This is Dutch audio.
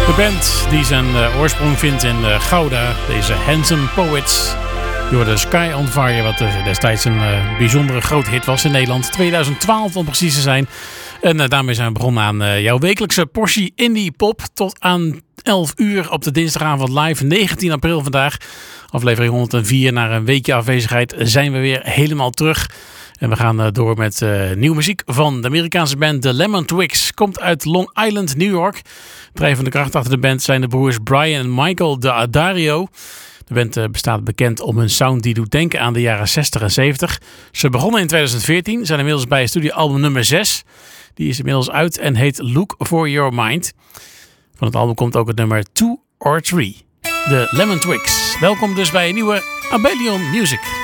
De band die zijn oorsprong vindt in Gouda, deze Handsome Poets. Door de Sky on Fire, wat destijds een bijzondere grote hit was in Nederland. 2012 om precies te zijn. En daarmee zijn we begonnen aan jouw wekelijkse portie indie pop. Tot aan 11 uur op de dinsdagavond live, 19 april vandaag. Aflevering 104. Na een weekje afwezigheid zijn we weer helemaal terug. En we gaan door met nieuwe muziek van de Amerikaanse band The Lemon Twigs. Komt uit Long Island, New York. Drijvende kracht achter de band zijn de broers Brian en Michael de Adario. De band bestaat bekend om hun sound die doet denken aan de jaren 60 en 70. Ze begonnen in 2014, zijn inmiddels bij studioalbum nummer 6. Die is inmiddels uit en heet Look for Your Mind. Van het album komt ook het nummer 2 or 3. De Lemon Twigs. Welkom dus bij een nieuwe Abelion Music.